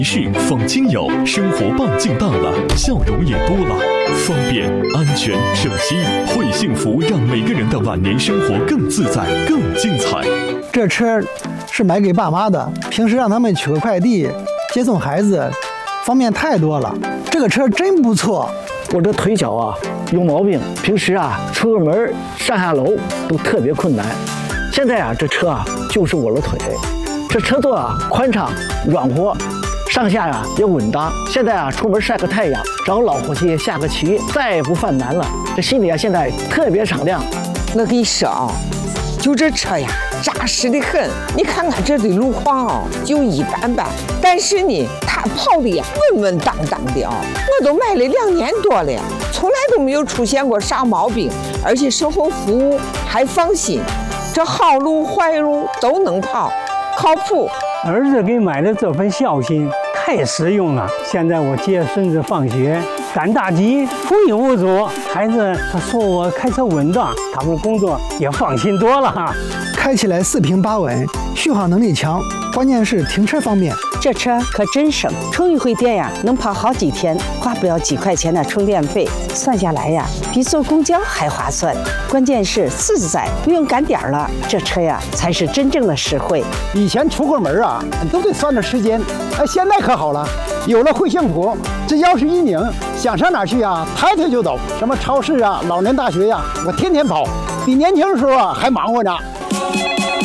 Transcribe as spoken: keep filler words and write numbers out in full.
是访亲友，生活半径大了，笑容也多了，方便、安全、省心，会幸福让每个人的晚年生活更自在、更精彩。 这车是买给爸妈的，平时让他们取个快递、接送孩子，方便太多了。这个车真不错。 我这腿脚啊有毛病，平时啊出个门、上下楼都特别困难。现在啊这车啊就是我的腿，这车座啊宽敞、软和。上下呀、啊、也稳当，现在啊出门晒个太阳，找老伙计下个棋，再也不犯难了。这心里啊现在特别敞亮。 我跟你说啊，就这车呀扎实的很。你看看这的路况啊就一般般，但是呢它跑的呀稳稳当当的啊。我都买了两年多了，从来都没有出现过啥毛病，而且售后服务还放心，这好路坏路都能跑，靠谱。 儿子给买的这份孝心太实用了。现在我接孙子放学，赶大集无影无阻，孩子他说我开车稳当，他们工作也放心多了。 开起来四平八稳，续航能力强，关键是停车方便。 这车可真省，充一回电呀，能跑好几天，花不了几块钱的充电费，算下来呀，比坐公交还划算。关键是自在，不用赶点儿了，这车呀才是真正的实惠。 以前出个门啊，都得算着时间，哎，现在可好了，有了惠幸福，这钥匙一拧，想上哪儿去啊，抬腿就走。什么超市啊、老年大学呀、啊，我天天跑，比年轻的时候啊还忙活呢。